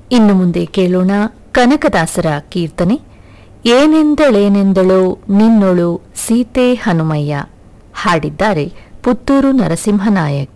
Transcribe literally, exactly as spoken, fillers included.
ಇನ್ನು ಮುಂದೆ ಕೇಳೋಣ ಕನಕದಾಸರ ಕೀರ್ತನೆ ಏನೆಂದಳೇನೆಂದಳೋ ನಿನ್ನೊಳು ಸೀತೆ ಹನುಮಯ್ಯ. ಹಾಡಿದ್ದಾರೆ ಪುತ್ತೂರು ನರಸಿಂಹನಾಯಕ್.